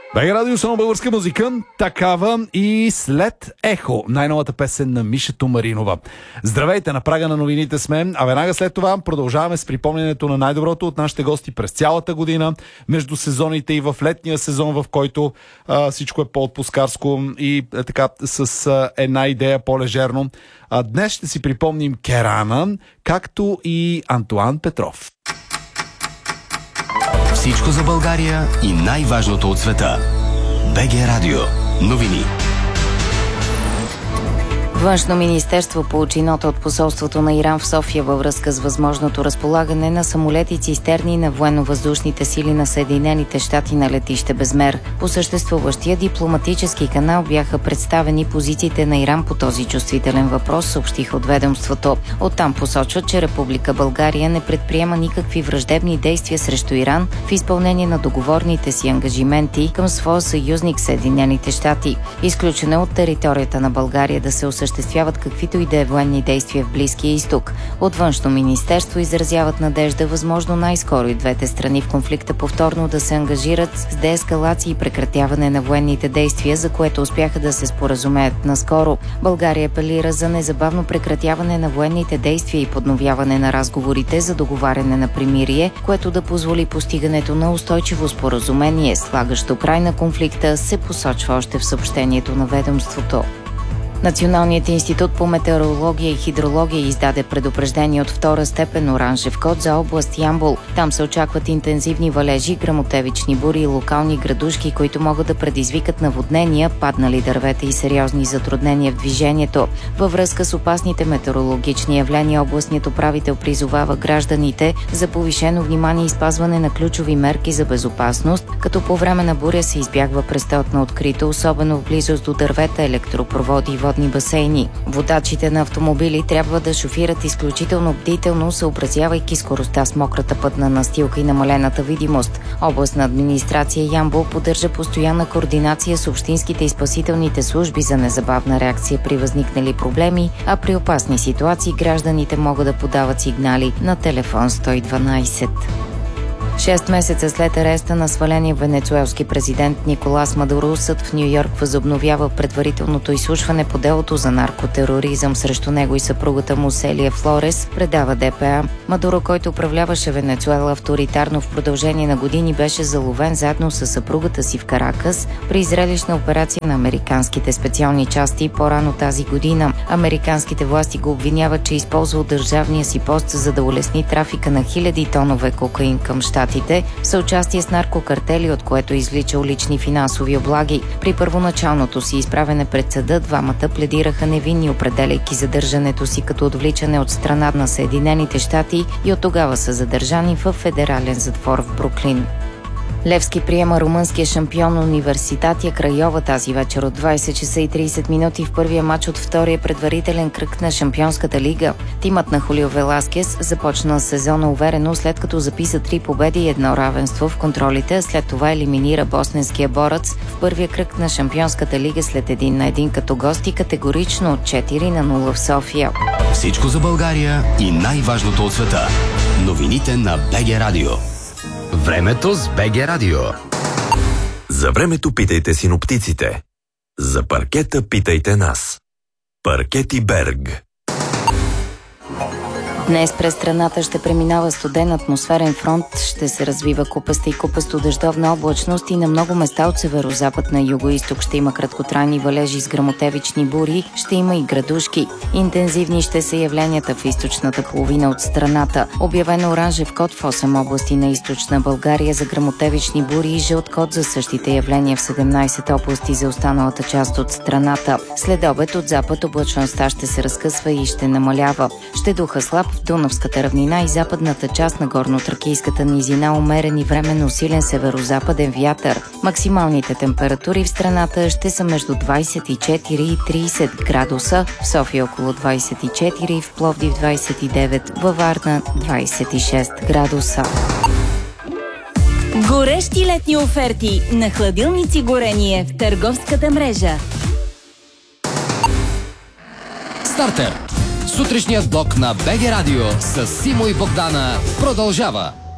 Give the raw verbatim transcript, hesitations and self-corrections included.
БГ Радио, само българска музика, такава и след Ехо, най-новата песен на Миша Тумаринова. Здравейте, на прага на новините сме, а веднага след това продължаваме с припомнянето на най-доброто от нашите гости през цялата година, между сезоните и в летния сезон, в който а, всичко е по-отпускарско и а, така с а, една идея по-лежерно. А, днес ще си припомним Керана, както и Антуан Петров. Всичко за България и най-важното от света. БГ Радио. Новини. Външно министерство получи нота от посолството на Иран в София във връзка с възможното разполагане на самолети цистерни на военно-въздушните сили на Съединените щати на летище Безмер. По съществуващия дипломатически канал бяха представени позициите на Иран по този чувствителен въпрос, съобщиха от ведомството. Оттам посочват, че Република България не предприема никакви враждебни действия срещу Иран в изпълнение на договорните си ангажименти към своя съюзник Съединените щати. Изключено е от територията на България да се осъществява осъществяват каквито и да е военни действия в Близкия изток. От Външно министерство изразяват надежда възможно най-скоро и двете страни в конфликта повторно да се ангажират с деескалация и прекратяване на военните действия, за което успяха да се споразумеят наскоро. България апелира за незабавно прекратяване на военните действия и подновяване на разговорите за договаряне на примирие, което да позволи постигането на устойчиво споразумение, слагащо край на конфликта, се посочва още в съобщението на ведомството. Националният институт по метеорология и хидрология издаде предупреждение от втора степен оранжев код за област Ямбол. Там се очакват интензивни валежи, гръмотевични бури и локални градушки, които могат да предизвикат наводнения, паднали дървета и сериозни затруднения в движението. Във връзка с опасните метеорологични явления, областният управител призовава гражданите за повишено внимание и спазване на ключови мерки за безопасност, като по време на буря се избягва престой на открито, особено в близост до дървета, електропроводи и водни басейни. Водачите на автомобили трябва да шофират изключително бдително, съобразявайки скоростта с мократа пътна настилка и намалената видимост. Областна администрация Ямбол поддържа постоянна координация с общинските и спасителните служби за незабавна реакция при възникнали проблеми, а при опасни ситуации гражданите могат да подават сигнали на телефон сто и дванайсет. Шест месеца след ареста на сваления венецуелски президент Николас Мадуро, съд в Ню-Йорк възобновява предварителното изслушване по делото за наркотероризъм срещу него и съпругата му Селия Флорес, предава ДПА. Мадуро, който управляваше Венецуела авторитарно в продължение на години, беше заловен заедно с съпругата си в Каракас при зрелищна операция на американските специални части по-рано тази година. Американските власти го обвиняват, че използвал държавния си пост, за да улесни трафика на хиляди тонове кокаин към щата в съучастие с наркокартели, от което извличал лични финансови облаги. При първоначалното си изправене пред съда двамата пледираха невинни, определяйки задържането си като отвличане от страна на Съединените щати, и от тогава са задържани в федерален затвор в Бруклин. Левски приема румънския шампион Университатия Крайова тази вечер от двайсет часа и трийсет минути в първия матч от втория предварителен кръг на Шампионската лига. Тимът на Хулио Веласкес започна сезона уверено, след като записа три победи и едно равенство в контролите, а след това елиминира босненския Борец в първия кръг на Шампионската лига след един на един като гости, категорично от четири на нула в София. Всичко за България и най-важното от света. Новините на БГ Радио. Времето с БГ Радио. За времето питайте синоптиците. За паркета питайте нас. Паркети Берг. Днес през страната ще преминава студен атмосферен фронт, ще се развива купаста и купасто дъждовна облачност и на много места от северозапад на югоизток ще има краткотрайни валежи с гръмотевични бури, ще има и градушки. Интензивни ще са явленията в източната половина от страната. Обявено оранжев код в осем области на източна България за гръмотевични бури и жълт код за същите явления в седемнайсет области за останалата част от страната. След обед от запад облачността ще се разкъсва и ще намалява. Ще духа слаб в Дунавската равнина и западната част на горно-тракийската низина, умерен и временно силен северозападен вятър. Максималните температури в страната ще са между двайсет и четири и трийсет градуса, в София около двайсет и четири, в Пловдив двайсет и девет, във Варна двайсет и шест градуса. Горещи летни оферти на хладилници горение в търговската мрежа. Стартер! Сутрешният блок на БГ Радио с Симо и Богдана продължава.